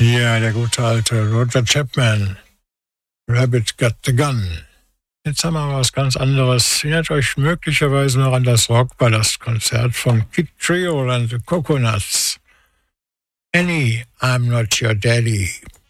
Ja, der gute alte Roger Chapman. Rabbit Got the Gun. Jetzt haben wir was ganz anderes. Erinnert euch möglicherweise noch an das Rockballast-Konzert von Kid Trio and the Coconuts. Annie, I'm not your daddy.